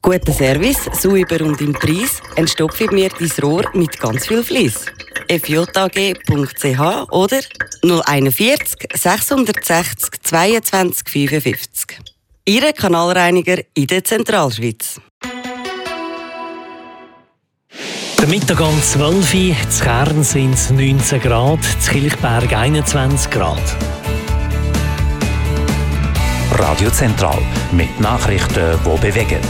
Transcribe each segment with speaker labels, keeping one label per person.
Speaker 1: Guter Service, sauber und im Preis, entstopfe mir dein Rohr mit ganz viel Fleiss. fjag.ch oder 041 660 22 55. Ihre Kanalreiniger in der Zentralschweiz.
Speaker 2: Der Mittag um 12 Uhr, in Kern sind es 19 Grad, in Kilchberg 21 Grad.
Speaker 3: Radio Zentral mit Nachrichten, die bewegen.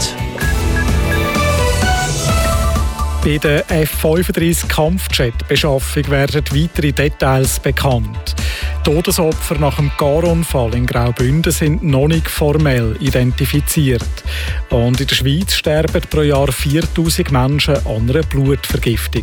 Speaker 4: Bei der F-35-Kampfjet-Beschaffung werden weitere Details bekannt. Todesopfer nach dem Garunfall in Graubünden sind noch nicht formell identifiziert. Und in der Schweiz sterben pro Jahr 4000 Menschen an einer Blutvergiftung.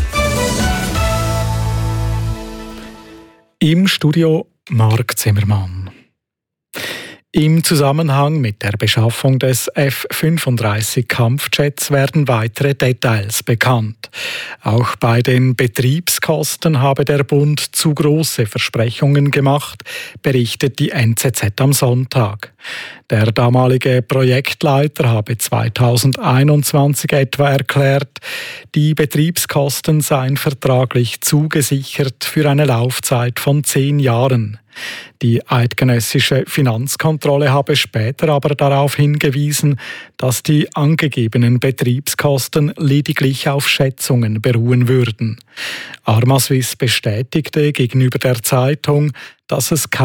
Speaker 4: Im Studio Marc Zimmermann. Im Zusammenhang mit der Beschaffung des F-35 Kampfjets werden weitere Details bekannt. Auch bei den Betriebskosten habe der Bund zu große Versprechungen gemacht, berichtet die NZZ am Sonntag. Der damalige Projektleiter habe 2021 etwa erklärt, die Betriebskosten seien vertraglich zugesichert für eine Laufzeit von 10 Jahren. Die eidgenössische Finanzkontrolle habe später aber darauf hingewiesen, dass die angegebenen Betriebskosten lediglich auf Schätzungen beruhen würden. Arma Suisse bestätigte gegenüber der Zeitung, dass es